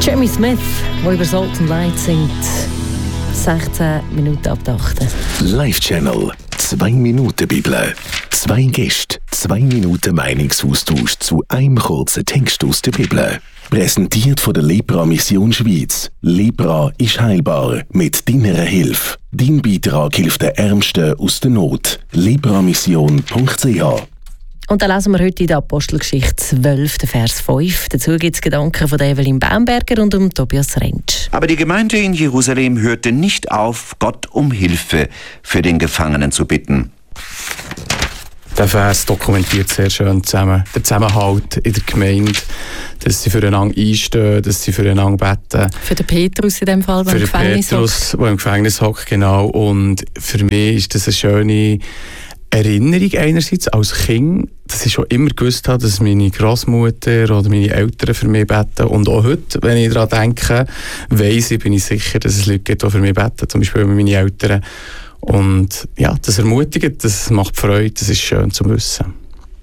Jeremy Smith, der über Salt and Light singt. 16 Minuten ab 8. Live-Channel. 2 Minuten Bibel. 2 Gäste, 2 Minuten Meinungsaustausch zu einem kurzen Text aus der Bibel. Präsentiert von der Lepra Mission Schweiz. Lepra ist heilbar mit deiner Hilfe. Dein Beitrag hilft den Ärmsten aus der Not. lepramission.ch. Und dann lesen wir heute in der Apostelgeschichte 12, Vers 5. Dazu gibt es Gedanken von Evelyn Bamberger und Tobias Rentsch. Aber die Gemeinde in Jerusalem hörte nicht auf, Gott um Hilfe für den Gefangenen zu bitten. Der Vers dokumentiert sehr schön den Zusammenhalt in der Gemeinde, dass sie füreinander einstehen, dass sie füreinander beten. Für den Petrus in dem Fall, der im Gefängnis hockt. Für den Petrus, der im Gefängnis hockt, genau. Und für mich ist das eine schöne Erinnerung einerseits als Kind, dass ich schon immer gewusst habe, dass meine Großmutter oder meine Eltern für mich beten. Und auch heute, wenn ich daran denke, bin ich sicher, dass es Leute gibt, die für mich beten. Zum Beispiel meine Eltern. Und ja, das ermutigt, das macht Freude, das ist schön zu wissen.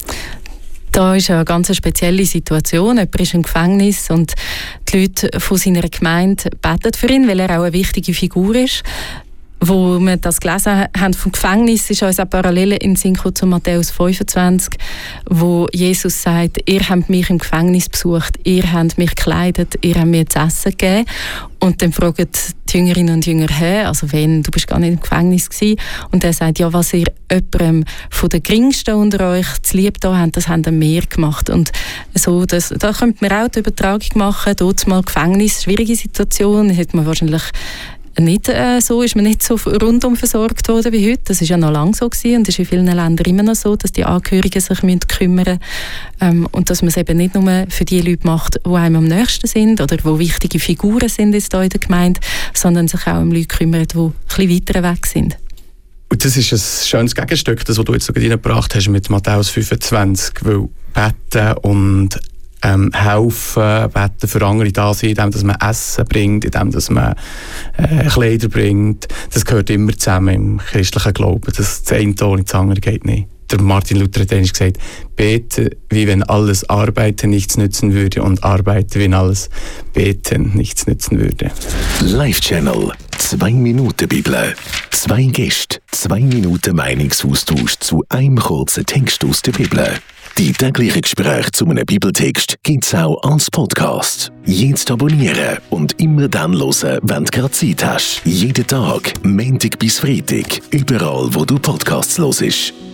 Da ist eine ganz spezielle Situation. Jemand ist im Gefängnis und die Leute von seiner Gemeinde beten für ihn, weil er auch eine wichtige Figur ist. Wo wir das gelesen haben vom Gefängnis, ist uns auch parallel in den Sinn gekommen zu Matthäus 25, wo Jesus sagt, ihr habt mich im Gefängnis besucht, ihr habt mich gekleidet, ihr habt mir zu essen gegeben. Und dann fragen die Jüngerinnen und Jünger, also wenn, du bist gar nicht im Gefängnis gewesen. Und er sagt, ja, was ihr jemandem von den Geringsten unter euch zu lieb da habt, das haben ihr mehr gemacht. Und so, da könnte man auch die Übertragung machen, dort mal Gefängnis, schwierige Situation, hätte man wahrscheinlich nicht so, ist man nicht so rundum versorgt worden wie heute. Das ist ja noch lange so gewesen und ist in vielen Ländern immer noch so, dass die Angehörigen sich kümmern müssen. Und dass man es eben nicht nur für die Leute macht, die einem am nächsten sind oder die wichtige Figuren sind jetzt hier in der Gemeinde, sondern sich auch um Leute kümmert, die ein bisschen weiter weg sind. Und das ist ein schönes Gegenstück, das, was du jetzt reingebracht hast mit Matthäus 25, weil beten und helfen, beten für andere da sein, indem dass man Essen bringt, indem dass man Kleider bringt. Das gehört immer zusammen im christlichen Glauben. Das eine ohne das andere geht nicht. Der Martin Luther hat einmal gesagt, bete, wie wenn alles Arbeiten nichts nützen würde und arbeite, wie wenn alles Beten nichts nützen würde. Live-Channel. 2 Minuten Bibel. 2 Gäste, 2 Minuten Meinungsaustausch zu einem kurzen Text aus der Bibel. Die täglichen Gespräche zu einem Bibeltext gibt's auch als Podcast. Jetzt abonnieren und immer dann hören, wenn du gerade Zeit hast. Jeden Tag, Montag bis Freitag, überall wo du Podcasts hörst.